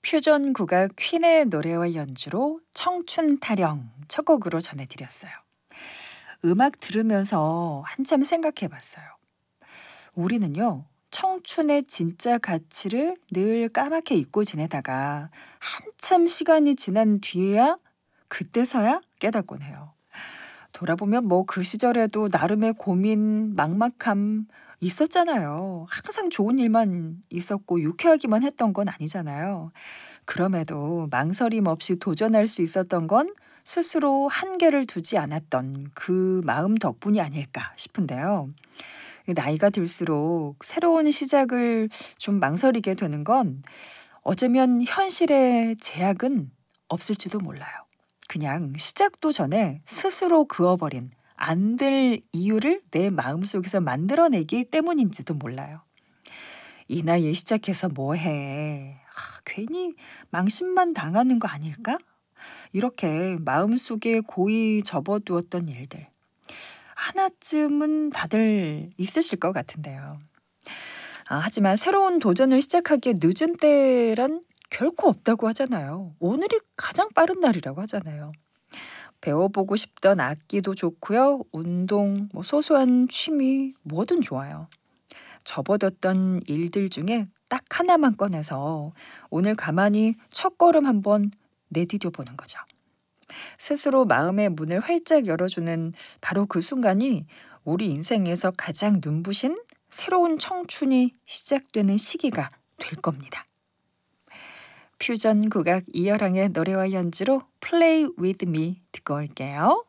퓨전 국악 퀸의 노래와 연주로 청춘 타령 첫 곡으로 전해드렸어요. 음악 들으면서 한참 생각해 봤어요. 우리는요, 청춘의 진짜 가치를 늘 까맣게 잊고 지내다가 한참 시간이 지난 뒤에야 그때서야 깨닫곤 해요. 돌아보면 뭐 그 시절에도 나름의 고민, 막막함 있었잖아요. 항상 좋은 일만 있었고 유쾌하기만 했던 건 아니잖아요. 그럼에도 망설임 없이 도전할 수 있었던 건 스스로 한계를 두지 않았던 그 마음 덕분이 아닐까 싶은데요. 나이가 들수록 새로운 시작을 좀 망설이게 되는 건 어쩌면 현실의 제약은 없을지도 몰라요. 그냥 시작도 전에 스스로 그어버린 안 될 이유를 내 마음속에서 만들어내기 때문인지도 몰라요. 이 나이에 시작해서 뭐 해? 괜히 망신만 당하는 거 아닐까? 이렇게 마음속에 고이 접어두었던 일들. 하나쯤은 다들 있으실 것 같은데요. 하지만 새로운 도전을 시작하기에 늦은 때란 결코 없다고 하잖아요. 오늘이 가장 빠른 날이라고 하잖아요. 배워보고 싶던 악기도 좋고요. 운동, 소소한 취미 뭐든 좋아요. 접어뒀던 일들 중에 딱 하나만 꺼내서 오늘 가만히 첫걸음 한번 내디뎌 보는 거죠. 스스로 마음의 문을 활짝 열어주는 바로 그 순간이 우리 인생에서 가장 눈부신 새로운 청춘이 시작되는 시기가 될 겁니다. 퓨전 국악 이열항의 노래와 연주로 Play With Me 듣고 올게요.